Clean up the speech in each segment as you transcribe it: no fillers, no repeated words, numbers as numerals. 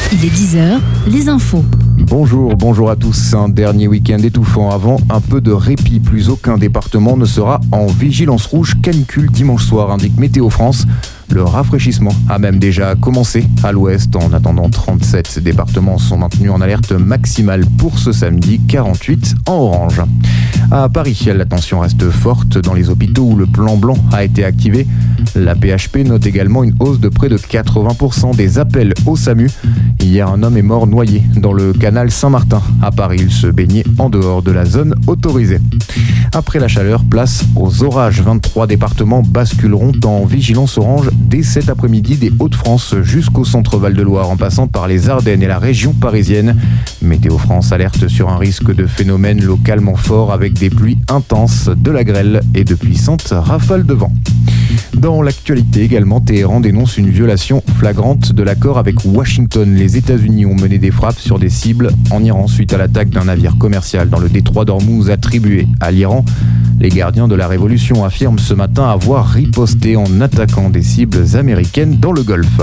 Il est 10h, les infos. Bonjour à tous. Un dernier week-end étouffant avant un peu de répit. Plus aucun département ne sera en vigilance rouge canicule dimanche soir, indique Météo France. Le rafraîchissement a même déjà commencé à l'ouest. En attendant, 37 départements sont maintenus en alerte maximale pour ce samedi, 48 en orange. À Paris, la tension reste forte dans les hôpitaux où le plan blanc a été activé. La PHP note également une hausse de près de 80% des appels au SAMU. Hier, un homme est mort noyé dans le canal Saint-Martin. À Paris, il se baignait en dehors de la zone autorisée. Après la chaleur, place aux orages. 23 départements basculeront en vigilance orange dès cet après-midi, des Hauts-de-France jusqu'au centre Val-de-Loire, en passant par les Ardennes et la région parisienne. Météo France alerte sur un risque de phénomène localement fort avec des pluies intenses, de la grêle et de puissantes rafales de vent. Dans l'actualité également, Téhéran dénonce une violation flagrante de l'accord avec Washington. Les États-Unis ont mené des frappes sur des cibles en Iran suite à l'attaque d'un navire commercial dans le détroit d'Ormuz attribué à l'Iran. Les gardiens de la révolution affirment ce matin avoir riposté en attaquant des cibles américaines dans le Golfe.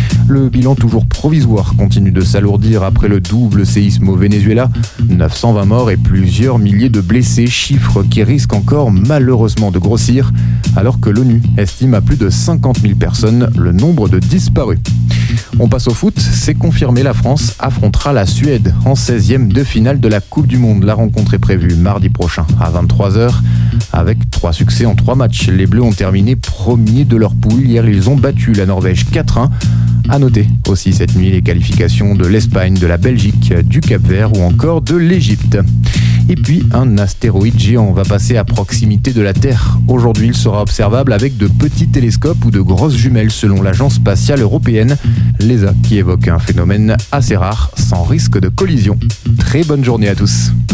Le bilan toujours provisoire continue de s'alourdir après le double séisme au Venezuela. 920 morts et plusieurs milliers de blessés, chiffres qui risquent encore malheureusement de grossir, alors que l'ONU estime à plus de 50 000 personnes le nombre de disparus. On passe au foot, c'est confirmé, la France affrontera la Suède en 16e de finale de la Coupe du Monde. La rencontre est prévue mardi prochain à 23h. Avec 3 succès en 3 matchs, les Bleus ont terminé premiers de leur poule. Hier, ils ont battu la Norvège 4-1. À noter aussi cette nuit les qualifications de l'Espagne, de la Belgique, du Cap-Vert ou encore de l'Égypte. Et puis, un astéroïde géant va passer à proximité de la Terre. Aujourd'hui, il sera observable avec de petits télescopes ou de grosses jumelles selon l'Agence spatiale européenne, l'ESA, qui évoque un phénomène assez rare, sans risque de collision. Très bonne journée à tous.